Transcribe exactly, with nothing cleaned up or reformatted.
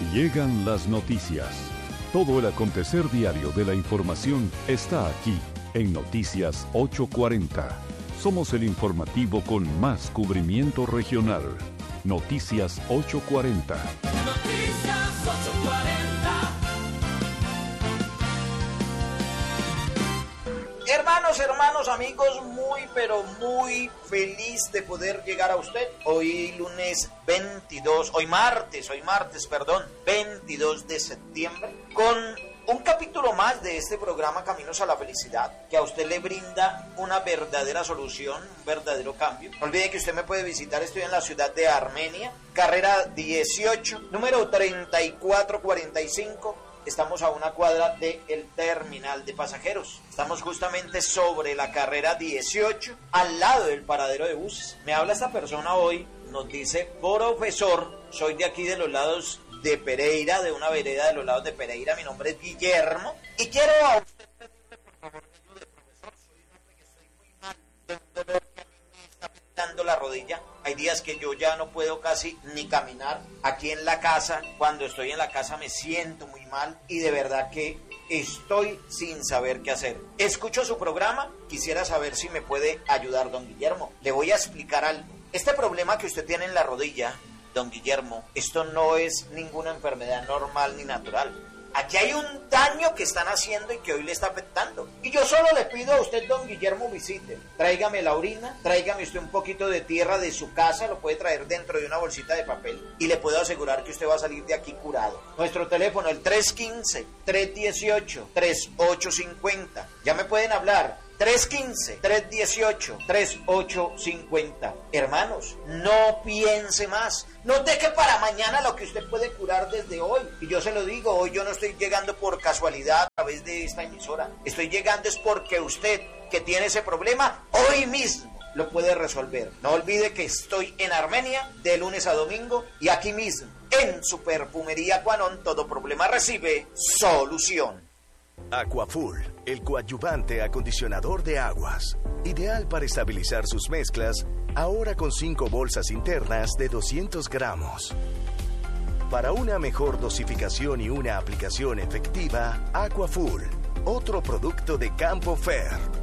Llegan las noticias. Todo el acontecer diario de la información está aquí en Noticias ocho cuarenta. Somos el informativo con más cubrimiento regional. Noticias ocho cuarenta. Noticias ocho cuarenta. Hermanos, hermanos, amigos, muy pero muy feliz de poder llegar a usted. Hoy lunes veintidós, hoy martes, hoy martes, perdón, veintidós de septiembre, con un capítulo más de este programa Caminos a la Felicidad, que a usted le brinda una verdadera solución, un verdadero cambio. No olvide que usted me puede visitar, estoy en la ciudad de Armenia, carrera dieciocho, número treinta y cuatro cuarenta y cinco. Estamos a una cuadra del terminal de pasajeros. Estamos justamente sobre la carrera dieciocho, al lado del paradero de buses. Me habla esta persona hoy, nos dice: profesor, soy de aquí de los lados de Pereira, de una vereda de los lados de Pereira. Mi nombre es Guillermo y quiero a usted pedirle por favor que ayude, profesor. Soy un hombre que estoy muy mal, de un dolor que a mí me está afectando la rodilla. Hay días que yo ya no puedo casi ni caminar. Aquí en la casa, cuando estoy en la casa me siento muy mal y de verdad que estoy sin saber qué hacer. Escucho su programa, quisiera saber si me puede ayudar, don Guillermo. Le voy a explicar algo. Este problema que usted tiene en la rodilla, don Guillermo, esto no es ninguna enfermedad normal ni natural. Aquí hay un daño que están haciendo y que hoy le está afectando. Y yo solo le pido a usted, don Guillermo, visite. Tráigame la orina, tráigame usted un poquito de tierra de su casa, lo puede traer dentro de una bolsita de papel. Y le puedo asegurar que usted va a salir de aquí curado. Nuestro teléfono, el tres uno cinco, tres uno ocho, tres ocho cinco cero. Ya me pueden hablar. tres uno cinco, tres uno ocho, tres ocho cinco cero. Hermanos, no piense más. No deje para mañana lo que usted puede curar desde hoy. Y yo se lo digo, hoy yo no estoy llegando por casualidad a través de esta emisora. Estoy llegando es porque usted, que tiene ese problema, hoy mismo lo puede resolver. No olvide que estoy en Armenia de lunes a domingo y aquí mismo, en su perfumería Quanon, todo problema recibe solución. Aquafull, el coadyuvante acondicionador de aguas. Ideal para estabilizar sus mezclas, ahora con cinco bolsas internas de doscientos gramos. Para una mejor dosificación y una aplicación efectiva, Aquafull, otro producto de Campo Fer.